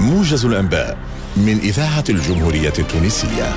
موجز الأنباء من إذاعة الجمهورية التونسية.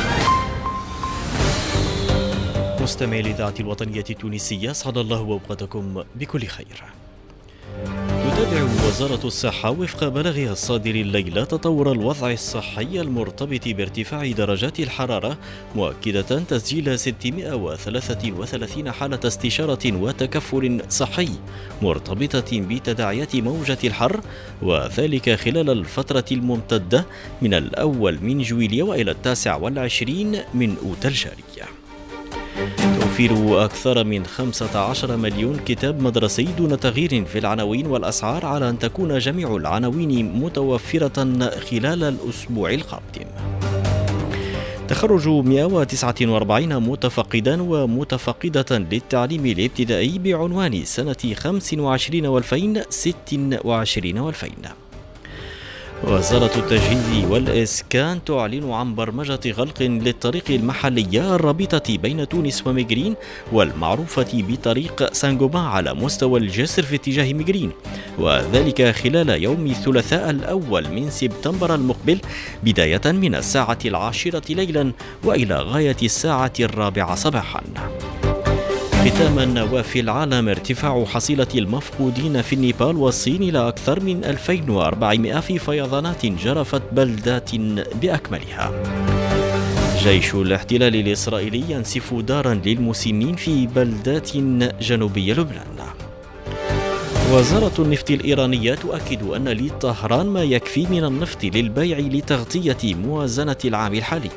مستمعي الإذاعة الوطنية التونسية، سعد الله أوقاتكم بكل خير. تتابع وزارة الصحة وفق بلاغها الصادر الليلة تطور الوضع الصحي المرتبط بارتفاع درجات الحرارة، مؤكدة تسجيل 633 حالة استشارة وتكفل صحي مرتبطة بتداعيات موجة الحر، وذلك خلال الفترة الممتدة من الأول من جويلية وإلى 29 من أوت الجارية. توفير أكثر من 15 مليون كتاب مدرسي دون تغيير في العناوين والأسعار، على أن تكون جميع العناوين متوفرة خلال الأسبوع القادم. تخرج 149 متفقدا ومتفقدة للتعليم الابتدائي بعنوان سنة 25 و2026 و2000. وزارة التجهيز والإسكان تعلن عن برمجة غلق للطريق المحلية الرابطة بين تونس وميغرين والمعروفة بطريق سانغوبان على مستوى الجسر في اتجاه ميغرين، وذلك خلال يوم الثلاثاء الأول من سبتمبر المقبل، بداية من الساعة 10 ليلا وإلى غاية الساعة 4 صباحا. ختاما، وفي العالم ارتفاع حصيلة المفقودين في النيبال والصين إلى أكثر من 2400 في فيضانات جرفت بلدات بأكملها. جيش الاحتلال الإسرائيلي ينسف دارا للمسنين في بلدات جنوبي لبنان. وزارة النفط الإيرانية تؤكد أن لطهران ما يكفي من النفط للبيع لتغطية موازنة العام الحالي.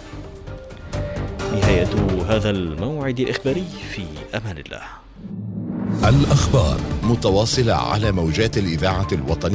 نهاية هذا الموعد الإخباري، في أمان الله. الأخبار متواصلة على موجات الإذاعة الوطنية.